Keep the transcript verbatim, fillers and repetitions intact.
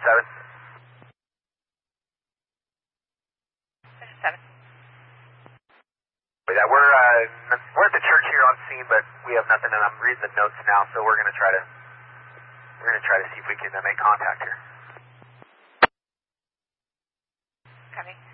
seven. Vision seven. Yeah, we're, uh, we're at the church here on scene, but we have nothing, and I'm reading the notes now, so we're going to try to, we're going to try to see if we can uh, make contact here. Copy.